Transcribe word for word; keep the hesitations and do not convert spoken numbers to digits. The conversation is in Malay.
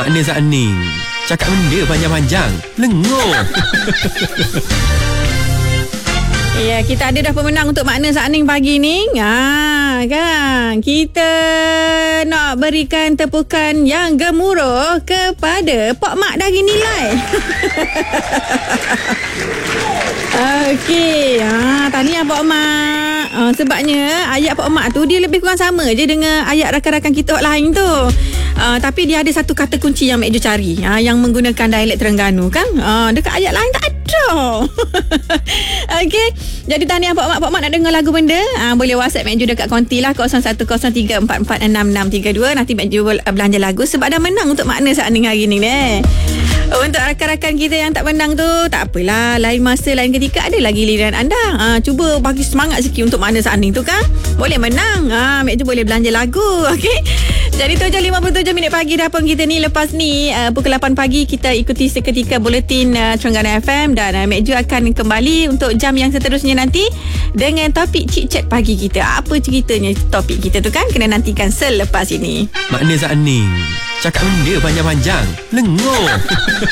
Makna Zaning. Cakap benda panjang-panjang. Lengur. Ya, kita ada dah pemenang untuk Makna Zaning pagi ni. Ha, kan? Kita nak berikan tepukan yang gemuruh kepada Pak Mak dari Nilai. Okey, ha, tahniah Pak Mak. Ha, sebabnya ayat Pak Mak tu dia lebih kurang sama je dengan ayat rakan-rakan kita lain tu. Uh, tapi dia ada satu kata kunci yang Mek Jo cari, uh, yang menggunakan dialek Terengganu kan. Uh, dekat ayat lain tak ada. Okey. Jadi tahniah Pak Mak. Pak Mak nak dengar lagu benda, uh, boleh WhatsApp Mek Jo dekat konti lah kosong satu kosong tiga empat empat enam enam tiga dua. Nanti Mek Jo belanja lagu sebab dah menang untuk Makna Zaning hari ni ni. Untuk rakan-rakan kita yang tak menang tu, tak apalah, lain masa lain ketika ada lagi giliran anda. Ha, cuba bagi semangat sikit untuk Makna Zaning tu kan. Boleh menang. Ha, Mek Jo boleh belanja lagu. Okey. Jadi tujuh lima puluh tujuh minit pagi dah pun kita ni. Lepas ni uh, pukul lapan pagi kita ikuti seketika buletin uh, Terengganu F M. Dan uh, Mek Jo akan kembali untuk jam yang seterusnya nanti dengan topik chit-chat pagi kita. Apa ceritanya topik kita tu kan? Kena nantikan selepas ini. Makna Zaning. Cakap benda panjang-panjang. Lengur.